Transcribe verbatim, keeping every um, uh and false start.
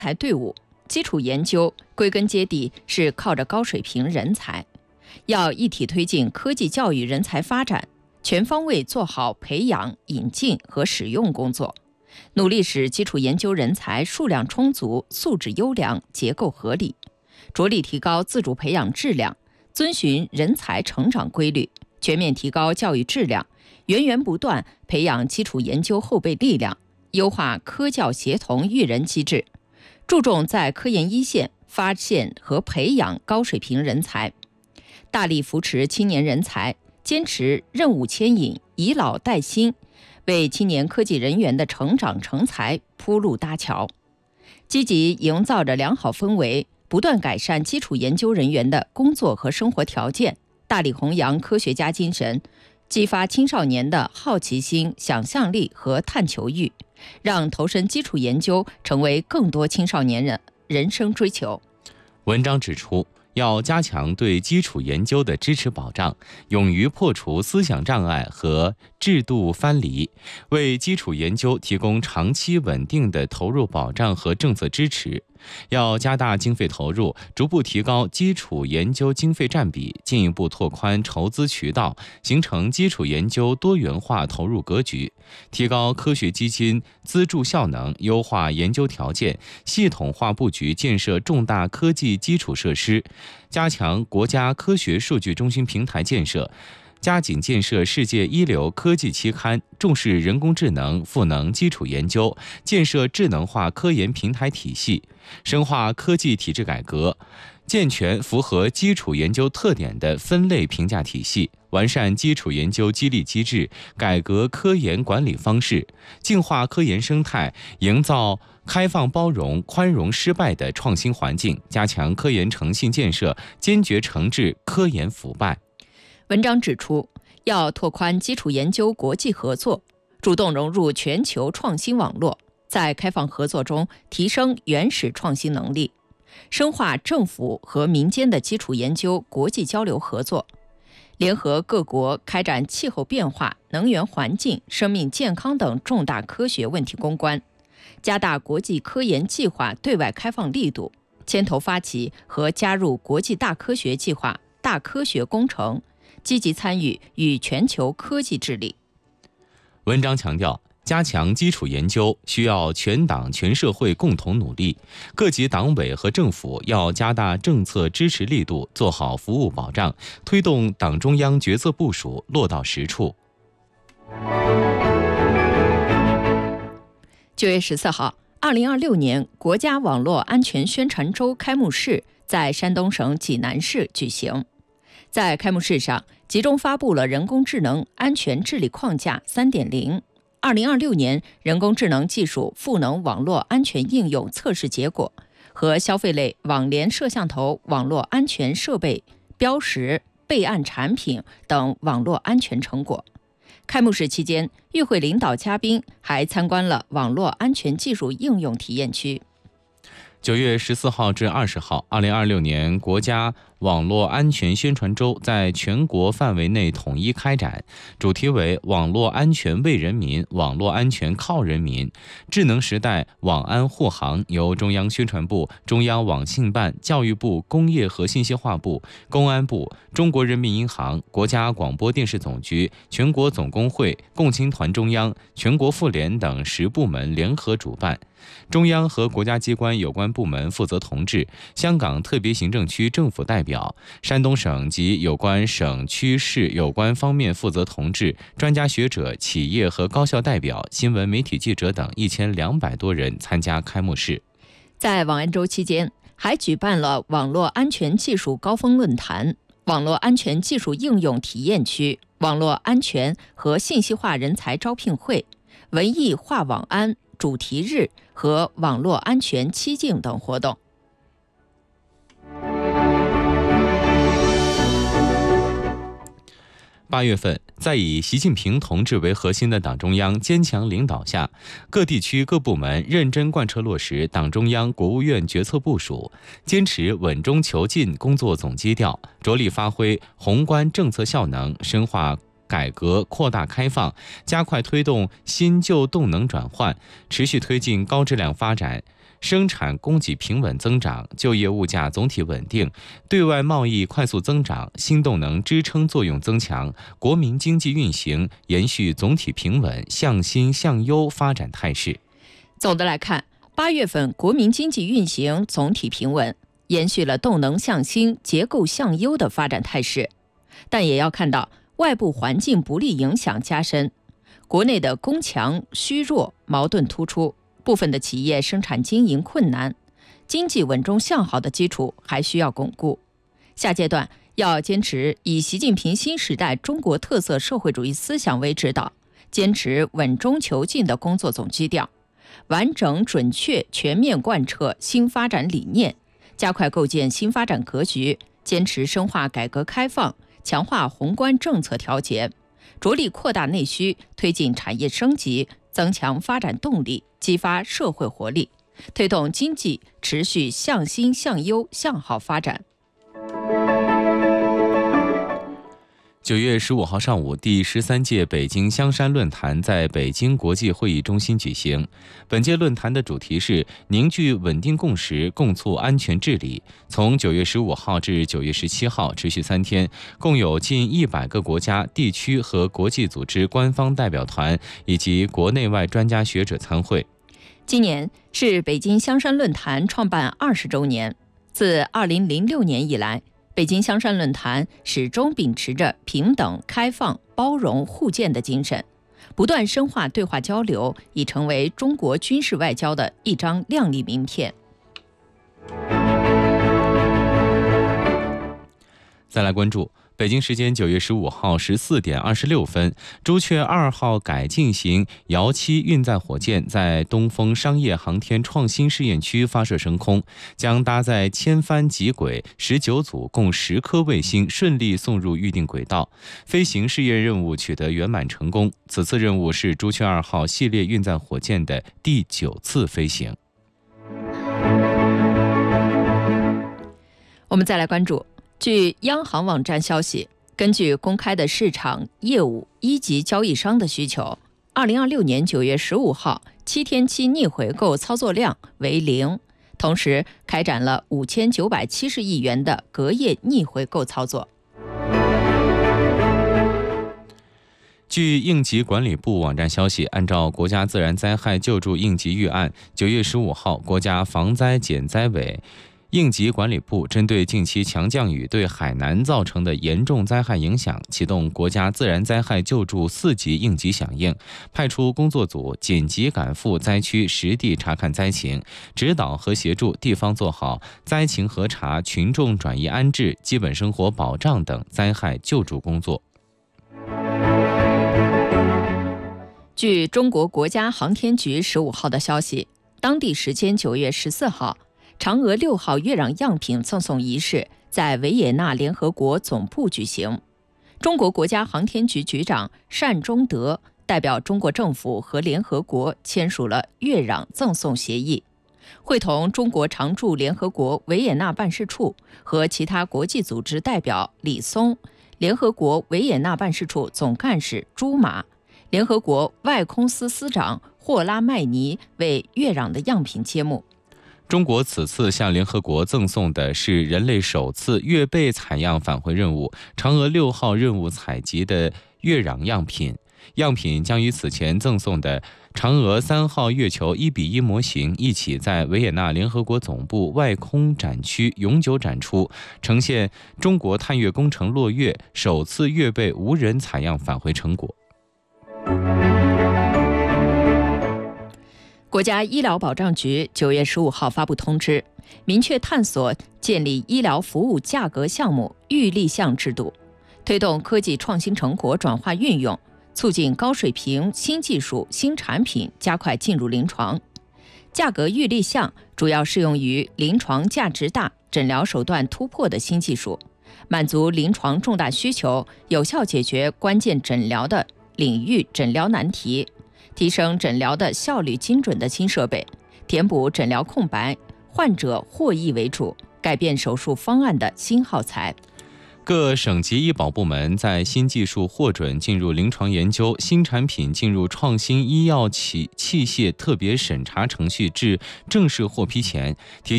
才队伍。基础研究归根结底是靠着高水平人才，要一体推进科技教育人才发展，全方位做好培养、引进和使用工作，努力使基础研究人才数量充足、素质优良、结构合理，着力提高自主培养质量，遵循人才成长规律，全面提高教育质量，源源不断培养基础研究后备力量，优化科教协同育人机制，注重在科研一线发现和培养高水平人才，大力扶持青年人才，坚持任务牵引、以老带新，为青年科技人员的成长成才铺路搭桥，积极营造着良好氛围，不断改善基础研究人员的工作和生活条件，大力弘扬科学家精神，激发青少年的好奇心、想象力和探求欲，让投身基础研究成为更多青少年人人生追求。 文章指出，要加强对基础研究的支持保障，勇于破除思想障碍和制度藩篱，为基础研究提供长期稳定的投入保障和政策支持。要加大经费投入，逐步提高基础研究经费占比，进一步拓宽筹资渠道，形成基础研究多元化投入格局，提高科学基金资助效能，优化研究条件，系统化布局建设重大科技基础设施，加强国家科学数据中心平台建设，加紧建设世界一流科技期刊，重视人工智能赋能基础研究，建设智能化科研平台体系，深化科技体制改革，健全符合基础研究特点的分类评价体系，完善基础研究激励机制，改革科研管理方式，净化科研生态，营造开放包容、宽容失败的创新环境，加强科研诚信建设，坚决惩治科研腐败。 文章指出，要拓宽基础研究国际合作，主动融入全球创新网络，在开放合作中提升原始创新能力，深化政府和民间的基础研究国际交流合作，联合各国开展气候变化、能源环境、生命健康等重大科学问题攻关，加大国际科研计划对外开放力度，牵头发起和加入国际大科学计划、大科学工程，积极参与与全球科技治理。 文章强调，加强基础研究需要全党全社会共同努力，各级党委和政府要加大政策支持力度，做好服务保障，推动党中央决策部署落到实处。 九月十四号，二零二六年国家网络安全宣传周开幕式在山东省济南市举行。在开幕式上，集中发布了人工智能安全治理框架 三点零 二零二六年人工智能技术赋能网络安全应用测试结果和消费类网联摄像头网络安全设备标识备案产品等网络安全成果。开幕式期间，与会领导嘉宾还参观了网络安全技术应用体验区。 九月十四号至二十号，二零二六年国家网络安全宣传周在全国范围内统一开展，主题为网络安全为人民，网络安全靠人民。智能时代网安护航由中央宣传部、中央网信办、教育部、工业和信息化部、公安部、中国人民银行、国家广播电视总局、全国总工会、共青团中央、全国妇联等十部门联合主办。中央和国家机关有关部门负责同志，香港特别行政区政府代表，山东省及有关省区市有关方面负责同志，专家学者、企业和高校代表、新闻媒体记者等一千两百多人参加开幕式。 在网安周期间，还举办了网络安全技术高峰论坛、网络安全技术应用体验区、网络安全和信息化人才招聘会、文艺化网安主题日和网络安全七境等活动。 八月份，在以习近平同志为核心的党中央坚强领导下，各地区各部门认真贯彻落实党中央、国务院决策部署，坚持稳中求进工作总基调，着力发挥宏观政策效能，深化改革扩大开放，加快推动新旧动能转换，持续推进高质量发展， 生产供给平稳增长，就业物价总体稳定，对外贸易快速增长，新动能支撑作用增强，国民经济运行延续总体平稳、向新向优发展态势。 总的来看，八月份国民经济运行总体平稳，延续了动能向新、结构向优的发展态势。但也要看到外部环境不利影响加深，国内的供强需弱矛盾突出，部分的企业生产经营困难，经济稳中向好的基础还需要巩固。下阶段要坚持以习近平新时代中国特色社会主义思想为指导，坚持稳中求进的工作总基调，完整准确全面贯彻新发展理念，加快构建新发展格局，坚持深化改革开放，强化宏观政策调节，着力扩大内需，推进产业升级，增强发展动力，激发社会活力，推动经济持续向新向优向好发展。 九月十五号上午，第十三届北京香山论坛在北京国际会议中心举行。本届论坛的主题是凝聚稳定共识，共促安全治理。从九月十五号至九月十七号，持续三天，共有近一百个国家、地区和国际组织官方代表团以及国内外专家学者参会。 今年是北京香山论坛创办二十周年。自二零零六年以来，北京香山论坛始终秉持着平等、开放、包容、互鉴的精神，不断深化对话交流，已成为中国军事外交的一张亮丽名片。 再来关注北京时间九月十五号十四点二十六分，朱雀二号改进型遥七运载火箭在东风商业航天创新试验区发射升空，将搭载千帆极轨十九组共十颗卫星顺利送入预定轨道，飞行试验任务取得圆满成功。此次任务是朱雀二号系列运载火箭的第九次飞行。 我们再来关注。据央行网站消息，根据公开的市场业务一级交易商的需求，二零二六年九月十五号七天期逆回购操作量为零，同时开展了五千九百七十亿元的隔夜逆回购操作。 据应急管理部网站消息，按照国家自然灾害救助应急预案，九月十五号，国家防灾减灾委应急管理部针对近期强降雨对海南造成的严重灾害影响，启动国家自然灾害救助四级应急响应，派出工作组紧急赶赴灾区实地查看灾情，指导和协助地方做好灾情核查、群众转移安置、基本生活保障等灾害救助工作。 据中国国家航天局十五号的消息，当地时间九月十四号，嫦娥六号月壤样品赠送仪式在维也纳联合国总部举行。中国国家航天局局长单忠德代表中国政府和联合国签署了月壤赠送协议，会同中国常驻联合国维也纳办事处和其他国际组织代表李松、联合国维也纳办事处总干事朱马、联合国外空司司长霍拉麦尼为月壤的样品揭幕。 中国此次向联合国赠送的是人类首次月背采样返回任务嫦娥六号任务采集的月壤样品，样品将与此前赠送的嫦娥三号月球一比一模型一起在维也纳联合国总部外空展区永久展出，呈现中国探月工程落月首次月背无人采样返回成果。 国家医疗保障局九月十五号发布通知，明确探索建立医疗服务价格项目预立项制度，推动科技创新成果转化运用，促进高水平新技术新产品加快进入临床。价格预立项主要适用于临床价值大、诊疗手段突破的新技术，满足临床重大需求，有效解决关键诊疗的领域诊疗难题，提升诊疗的效率精准的新设备，填补诊疗空白，患者获益为主，改变手术方案的新耗材。 各省级医保部门在新技术获准进入临床研究、新产品进入创新医药器器械特别审查程序至正式获批前，提